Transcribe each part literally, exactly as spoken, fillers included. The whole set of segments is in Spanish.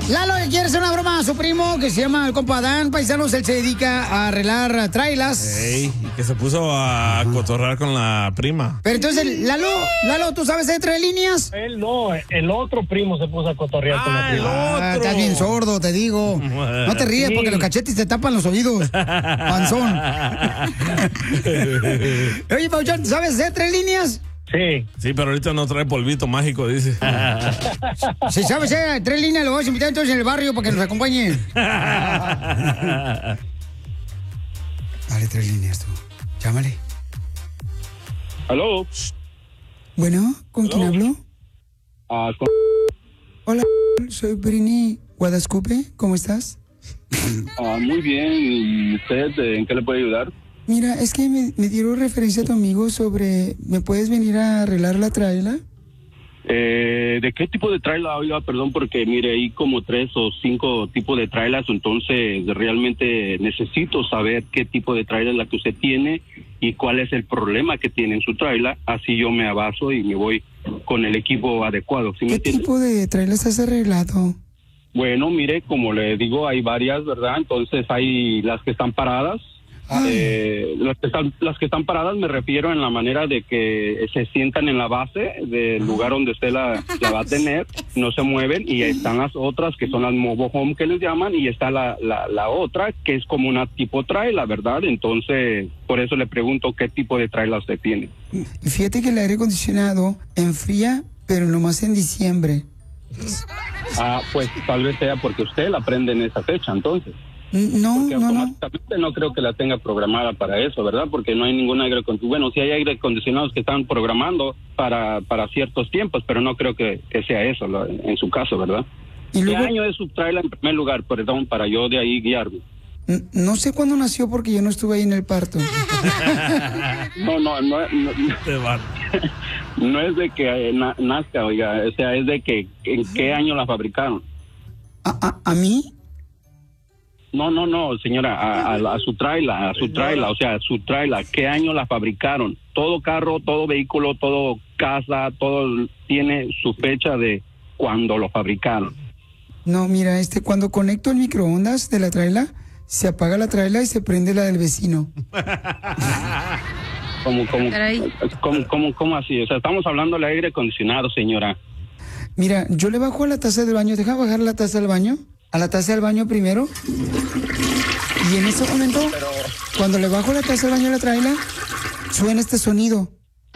Lalo le quiere hacer una broma a su primo que se llama el compa Dan. Paisanos, él se dedica a arreglar trailas. Ey, y que se puso a cotorrar con la prima. Pero entonces, Lalo, Lalo, ¿tú sabes de tres líneas? Él no, el otro primo se puso a cotorrear ah, con la prima. Ah, estás bien sordo, te digo. No te ríes sí. porque los cachetes te tapan los oídos. Panzón. Oye, Pauchón, ¿sabes hacer tres líneas? Sí. Sí, pero ahorita no trae polvito mágico, dice. Si sabes hacer tres líneas, lo vamos a invitar entonces en el barrio para que nos acompañen. Dale, tres líneas tú. Llámale. ¿Aló? Bueno, ¿con ¿Aló? quién hablo? Uh, con... Hola, soy Brini Guadascupe. ¿Cómo estás? Uh, muy bien. ¿Y usted en qué le puede ayudar? Mira, es que me, me dieron referencia a tu amigo sobre... ¿Me puedes venir a arreglar la traila? Eh, ¿De qué tipo de traila? Oiga, perdón, porque mire, hay como tres o cinco tipos de trailas, entonces realmente necesito saber qué tipo de traila es la que usted tiene y cuál es el problema que tiene en su traila, así yo me abaso y me voy con el equipo adecuado. ¿Sí me ¿Qué entiende? tipo de trailas has arreglado? Bueno, mire, como le digo, hay varias, ¿verdad? Entonces hay las que están paradas. Eh, las, que están, las que están paradas me refiero en la manera de que se sientan en la base del lugar donde usted la, la va a tener, no se mueven, y están las otras que son las mobile home que les llaman, y está la, la, la otra que es como una tipo trailer, ¿verdad? Entonces, por eso le pregunto qué tipo de trailer usted tiene. Fíjate que el aire acondicionado enfría, pero nomás en diciembre. Ah, pues tal vez sea porque usted la prende en esa fecha, entonces. No, porque no, automáticamente no. no creo que la tenga programada para eso, ¿verdad? Porque no hay ningún aire acondicionado. Bueno, sí hay aire acondicionados que están programando para, para ciertos tiempos, pero no creo que, que sea eso lo, en su caso, ¿verdad? ¿Y luego... ¿Qué año es su trailer en primer lugar? Perdón, para yo de ahí guiarme. No sé cuándo nació porque yo no estuve ahí en el parto. no, no, no, no, no es de que na, nazca, oiga, o sea, es de que en qué año la fabricaron. ¿A, a, a mí? No, no, no, señora, a, a, a su traila, a su traila, o sea, su traila, ¿qué año la fabricaron? Todo carro, todo vehículo, todo casa, todo tiene su fecha de cuando lo fabricaron. No, mira, este, cuando conecto el microondas de la traila, se apaga la traila y se prende la del vecino. ¿Cómo, cómo, cómo, cómo, cómo así? O sea, estamos hablando del aire acondicionado, señora. Mira, yo le bajo a la taza del baño, deja bajar la taza del baño. A la taza del baño primero. Y en ese momento, Pero... cuando le bajo la taza del baño a la traila, suena este sonido.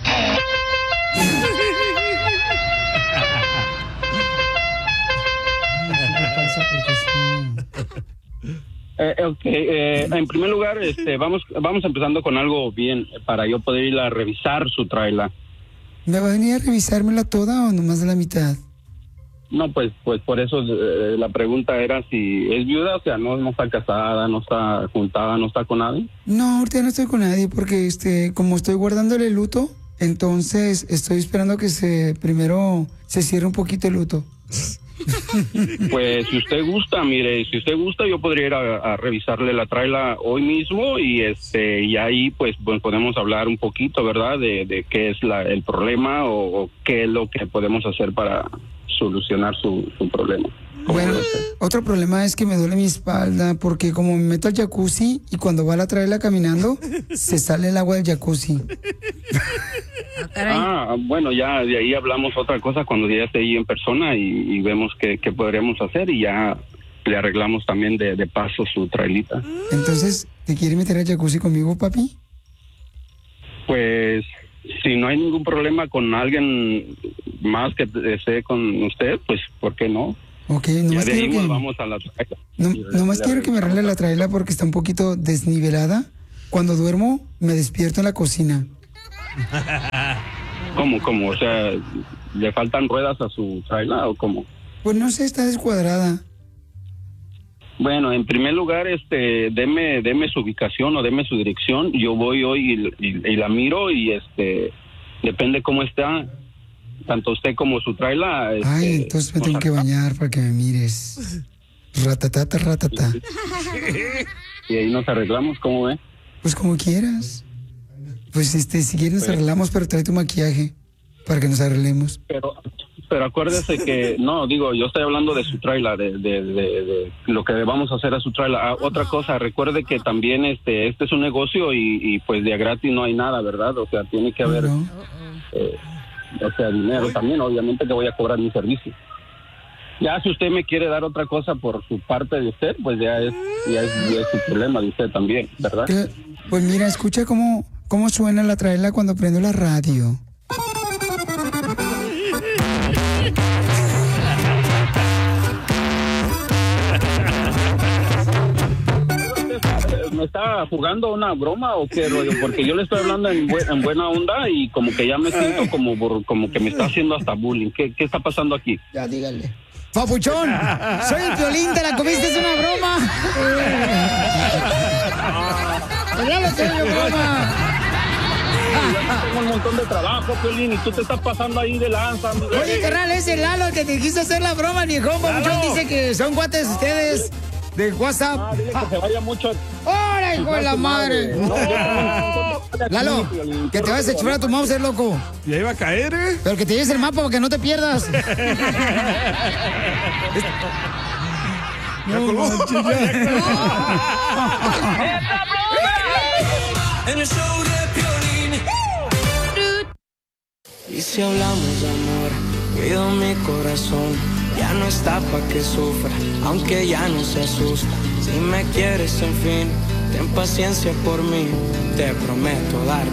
eh, ok, eh, en primer lugar, este, vamos, vamos empezando con algo bien para yo poder ir a revisar su traila. ¿Me va a venir a revisármela toda o nomás de la mitad? No, pues pues por eso eh, la pregunta era si es viuda, o sea, no, no está casada, no está juntada, no está con nadie. No, ahorita no estoy con nadie porque este, como estoy guardándole el luto, entonces estoy esperando que se primero se cierre un poquito el luto. Pues si usted gusta, mire, si usted gusta, yo podría ir a, a revisarle la traila hoy mismo y este y ahí pues, pues podemos hablar un poquito, ¿verdad? De, de qué es la, el problema o, o qué es lo que podemos hacer para solucionar su, su problema. Bueno, otro problema es que me duele mi espalda porque como me meto al jacuzzi y cuando va a la traila caminando, se sale el agua del jacuzzi. Ah, bueno, ya de ahí hablamos otra cosa cuando ya esté ahí en persona y, y vemos qué, qué podremos hacer y ya le arreglamos también de, de paso su trailita. Entonces, ¿te quiere meter al jacuzzi conmigo, papi? Pues... si no hay ningún problema con alguien más que esté con usted, pues, ¿por qué no? Ok, nomás ya de quiero ahí que... vamos a la traila. No, nomás quiero que me arregle la traila porque está un poquito desnivelada. Cuando duermo, me despierto en la cocina. ¿Cómo, cómo? O sea, ¿le faltan ruedas a su traila o cómo? Pues no sé, está descuadrada. Bueno, en primer lugar, este, deme, deme su ubicación o deme su dirección. Yo voy hoy y, y, y la miro y, este, depende cómo está, tanto usted como su traila. Este, Ay, entonces me tengo que bañar para que me mires. Ratatata, ratata. Y ahí nos arreglamos, ¿cómo ve? Pues como quieras. Pues, este, si quieres nos arreglamos, pero trae tu maquillaje para que nos arreglemos. Pero, pero acuérdese que, no, digo, yo estoy hablando de su trailer, de, de, de, de lo que vamos a hacer a su trailer. Ah, otra cosa, recuerde que también este este es un negocio y, y pues de gratis no hay nada, ¿verdad? O sea, tiene que haber, No. eh, o sea, dinero también, obviamente que voy a cobrar mi servicio. Ya si usted me quiere dar otra cosa por su parte de usted, pues ya es, ya es, ya es su problema de usted también, ¿verdad? Que- Pues mira, escucha cómo, cómo suena la traila cuando prendo la radio. ¿Me está jugando una broma o qué rollo? Porque yo le estoy hablando en, bu- en buena onda y como que ya me siento como, por- como que me está haciendo hasta bullying. ¿Qué, qué está pasando aquí? Ya, dígale. Papuchón, soy el Piolín, te la comiste, es una broma. Claro que es una broma. Tengo un montón de trabajo, Piolín, y tú te estás pasando ahí de lanza. amigo. Oye, carnal, ese Lalo el que te quiso hacer la broma, viejón. Papuchón dice que son cuates ustedes de WhatsApp. Ah, dile que se vaya mucho. ¡Ora, hijo de la madre! No, yo tengo un montón de aquí, Lalo, Piolín. que te vayas a chupar a tu mouse, loco. Ya iba a caer, ¿eh? Pero que te lleves el mapa para que no te pierdas. Ya colgó. En el show de Piolín. Y si hablamos de amor, cuido mi corazón. Ya no está pa' que sufra, aunque ya no se asusta. Si me quieres, en fin, ten paciencia por mí. Te prometo dar